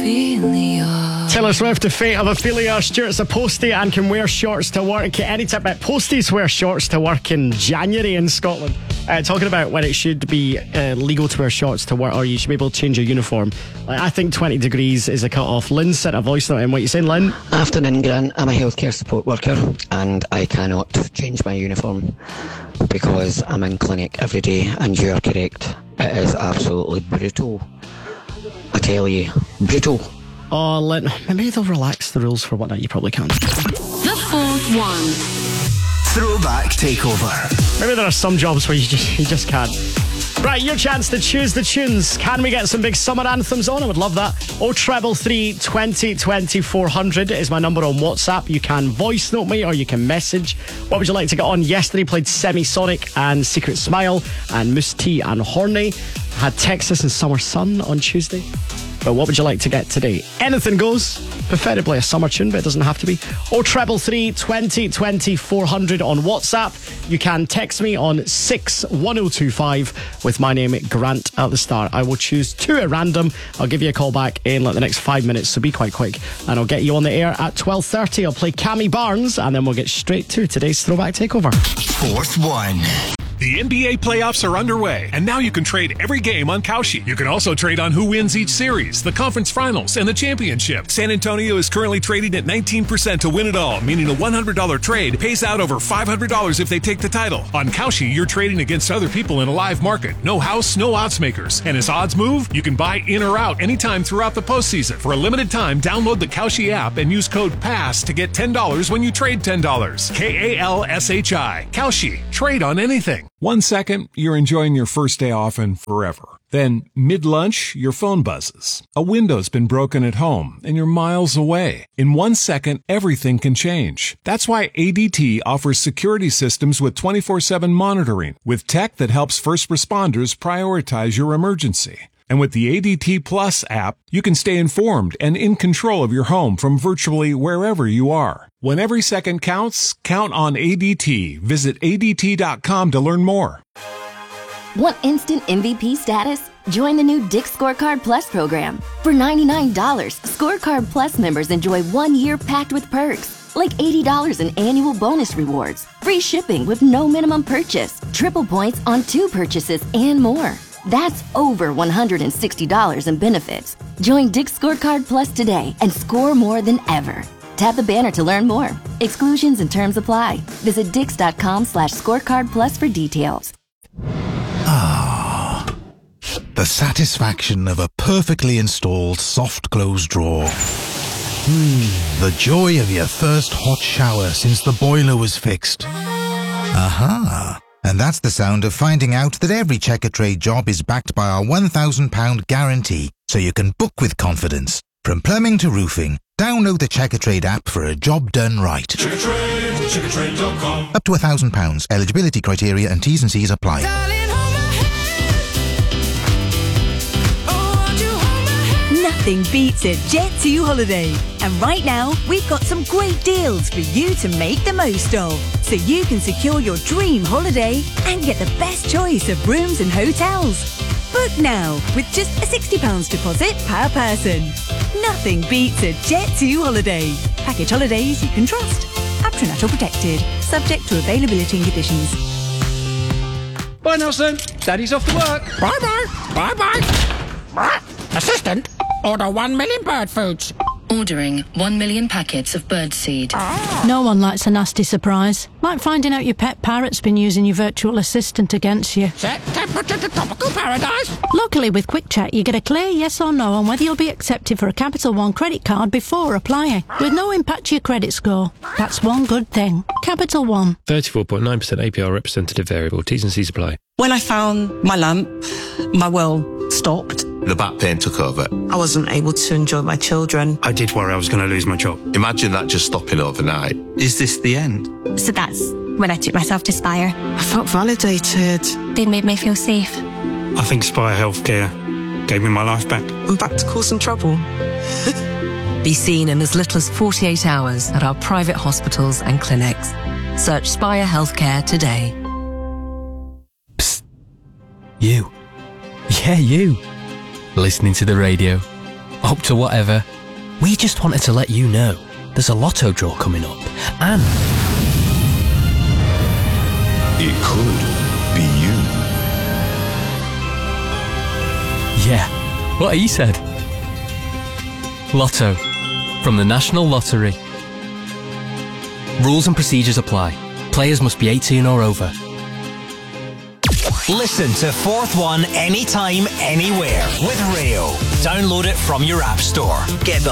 Ophelia. Taylor Swift, The Fate of Ophelia. Stuart's a postie and can wear shorts to work. Any tip about posties wear shorts to work in January in Scotland? Talking about when it should be legal to wear shorts to work, or you should be able to change your uniform. I think 20 degrees is a cut-off. Lynn sent a voice note in. What are you saying, Lynn? Afternoon, Grant. I'm a healthcare support worker and I cannot change my uniform because I'm in clinic every day, and you are correct. It is absolutely brutal. I tell you, brutal. Oh, Lynn, maybe they'll relax the rules for whatnot. You probably can't. The fourth one. Throwback Takeover. Maybe there are some jobs where you just can't. Right, your chance to choose the tunes. Can we get some big summer anthems on? I would love that. 0333 20 20 400 is my number on WhatsApp. You can voice note me or you can message. What would you like to get on? Yesterday played Semisonic and Secret Smile and Moose T and Horny. Had Texas and Summer Sun on Tuesday. But what would you like to get today? Anything goes. Preferably a summer tune, but it doesn't have to be. 0333 20 20 400 on WhatsApp. You can text me on 61025 with my name, Grant, at the start. I will choose two at random. I'll give you a call back in like the next 5 minutes, so be quite quick. And I'll get you on the air at 12:30. I'll play Cammy Barnes, and then we'll get straight to today's Throwback Takeover. Fourth one. The NBA playoffs are underway, and now you can trade every game on Kalshi. You can also trade on who wins each series, the conference finals, and the championship. San Antonio is currently trading at 19% to win it all, meaning a $100 trade pays out over $500 if they take the title. On Kalshi, you're trading against other people in a live market. No house, no odds makers. And as odds move, you can buy in or out anytime throughout the postseason. For a limited time, download the Kalshi app and use code PASS to get $10 when you trade $10. KALSHI. Kalshi. Trade on anything. 1 second, you're enjoying your first day off and forever. Then, mid-lunch, your phone buzzes. A window's been broken at home, and you're miles away. In 1 second, everything can change. That's why ADT offers security systems with 24/7 monitoring, with tech that helps first responders prioritize your emergency. And with the ADT Plus app, you can stay informed and in control of your home from virtually wherever you are. When every second counts, count on ADT. Visit ADT.com to learn more. Want instant MVP status? Join the new Dick's Scorecard Plus program. For $99, Scorecard Plus members enjoy 1 year packed with perks, like $80 in annual bonus rewards, free shipping with no minimum purchase, triple points on 2 purchases, and more. That's over $160 in benefits. Join Dick's Scorecard Plus today and score more than ever. Tap the banner to learn more. Exclusions and terms apply. Visit dix.com/scorecard plus for details. Ah, the satisfaction of a perfectly installed soft close drawer. The joy of your first hot shower since the boiler was fixed. Aha! And that's the sound of finding out that every Checkatrade job is backed by our £1,000 guarantee, so you can book with confidence. From plumbing to roofing, download the Checkatrade app for a job done right. Checkatrade.com. Up to £1,000. Eligibility criteria and T's and C's apply. Nothing beats a Jet2 holiday. And right now, we've got some great deals for you to make the most of. So you can secure your dream holiday and get the best choice of rooms and hotels. Book now with just a £60 deposit per person. Nothing beats a Jet2 holiday. Package holidays you can trust. Patronato protected. Subject to availability and conditions. Bye, Nelson. Daddy's off to work. Bye-bye. Bye-bye. Assistant, order 1 million bird foods. Ordering 1 million packets of birdseed. No one likes a nasty surprise. Like finding out your pet parrot's been using your virtual assistant against you. Set temperature to tropical paradise. Luckily, with Quick Check, you get a clear yes or no on whether you'll be accepted for a Capital One credit card before applying, with no impact to your credit score. That's one good thing. Capital One. 34.9% APR representative variable. T's and C's apply. When I found my lamp, my world stopped. The back pain took over. I wasn't able to enjoy my children. I did worry I was going to lose my job. Imagine that just stopping overnight. Is this the end? So that's when I took myself to Spire. I felt validated. They made me feel safe. I think Spire Healthcare gave me my life back. I'm back to causing trouble. Be seen in as little as 48 hours at our private hospitals and clinics. Search Spire Healthcare today. You. Yeah, you. Listening to the radio. up to whatever. We just wanted to let you know there's a lotto draw coming up, and it could be you. yeah, what he said. Lotto, from the National Lottery. Rules and procedures apply. Players must be 18 or over. Listen to Fourth One anytime, anywhere with Rayo. Download it from your app store. Get the